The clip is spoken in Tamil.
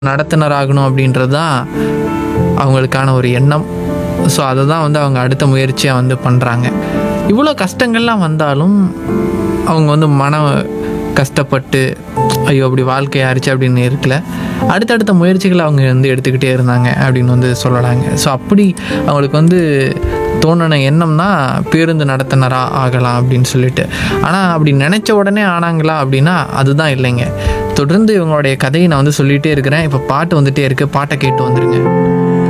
நடத்துனர் ஆகணும் அப்படின்றது தான் அவங்களுக்கான ஒரு எண்ணம். ஸோ அதை தான் வந்து அவங்க அடுத்த முயற்சியாக வந்து பண்ணுறாங்க. இவ்வளோ கஷ்டங்கள்லாம் வந்தாலும் அவங்க வந்து கஷ்டப்பட்டு ஐயோ அப்படி வாழ்க்கை ஆயிடுச்சு அப்படின்னு இருக்கல, அடுத்தடுத்த முயற்சிகளை அவங்க வந்து எடுத்துக்கிட்டே இருந்தாங்க அப்படின்னு வந்து சொல்லலாங்க. ஸோ அப்படி அவங்களுக்கு வந்து தோணின எண்ணம்னா பேருந்து நடத்துனராக ஆகலாம் அப்படின்னு சொல்லிட்டு. ஆனால் அப்படி நினச்ச உடனே ஆனாங்களா அப்படின்னா அதுதான் இல்லைங்க. தொடர்ந்து இவங்களுடைய கதையை நான் வந்து சொல்லிகிட்டே இருக்கிறேன். இப்போ பாட்டு வந்துகிட்டே இருக்குது, பாட்டை கேட்டு வந்துடுங்க.